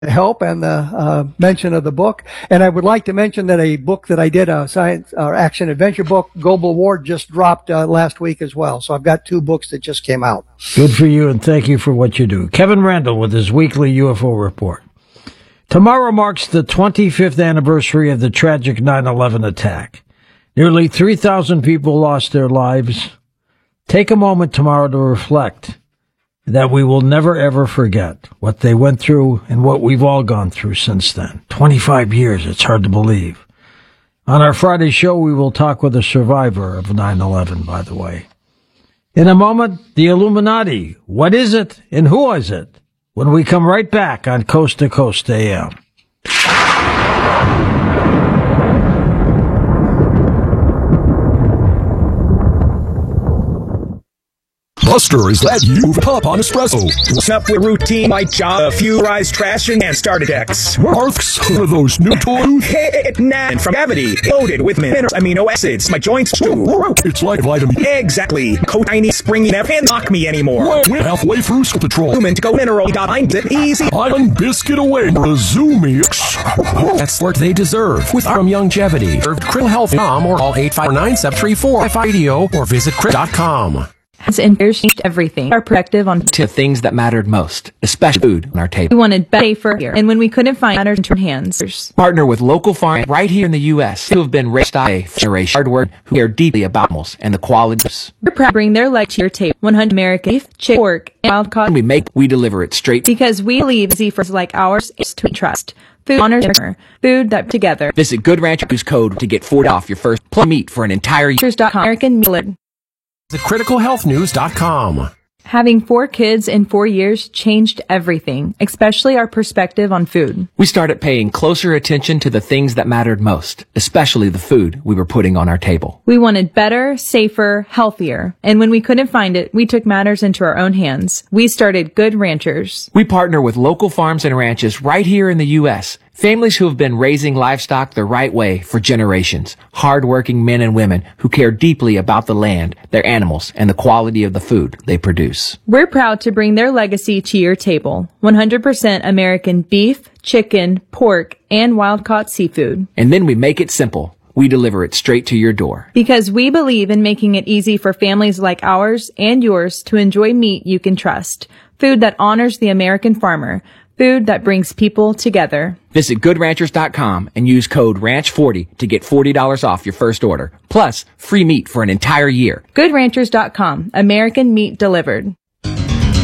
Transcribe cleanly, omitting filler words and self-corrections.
help and the mention of the book. And I would like to mention that a book that I did, a science or action adventure book, Global War, just dropped last week as well. So I've got 2 books that just came out. Good for you, and thank you for what you do. Kevin Randle with his weekly UFO report. Tomorrow marks the 25th anniversary of the tragic 9/11 attack. Nearly 3,000 people lost their lives. Take a moment tomorrow to reflect that we will never ever forget what they went through and what we've all gone through since then. 25 years, it's hard to believe. On our Friday show, we will talk with a survivor of 9/11, by the way. In a moment, the Illuminati. What is it and who is it? When we come right back on Coast to Coast AM. Buster is glad you pop on espresso. What's up with routine, my job, a few rise trashing and start attacks. Arcs are those new toys. And from gravity, loaded with minerals, amino acids, my joints too. It's like vitamin. Exactly. Tiny, springy, never can't knock me anymore. We're halfway through Skill Patrol. Human to go mineral, got behind it easy. Island biscuit away, Razumi. That's what they deserve with Arm Longevity. Served Krill Health.com or all 859-734 FIDO or visit krill.com. Has changed everything. Our perspective on to things that mattered most, especially food on our table. We wanted better, safer, and when we couldn't find matters in our hands. Partner with local farms right here in the U.S. who have been raised by a generation hard work who care deeply about animals and the qualities. We're proud to bring their leg to your table. 100 American beef, chicken, pork, and wild caught. We deliver it straight because we believe Z-Force like ours is to trust. Food honors food that together. Visit Good Rancher, use code to get $40 off your first plus meat for an entire year. American Miller. criticalhealthnews.com. Having 4 kids in 4 years changed everything, especially our perspective on food. We started paying closer attention to the things that mattered most, especially the food we were putting on our table. We wanted better, safer, healthier. And when we couldn't find it, we took matters into our own hands. We started Good Ranchers. We partner with local farms and ranches right here in the U.S., families who have been raising livestock the right way for generations. Hard-working men and women who care deeply about the land, their animals, and the quality of the food they produce. We're proud to bring their legacy to your table. 100% American beef, chicken, pork, and wild-caught seafood. And then we make it simple. We deliver it straight to your door. Because we believe in making it easy for families like ours and yours to enjoy meat you can trust. Food that honors the American farmer. Food that brings people together. Visit GoodRanchers.com and use code RANCH40 to get $40 off your first order. Plus, free meat for an entire year. GoodRanchers.com. American meat delivered.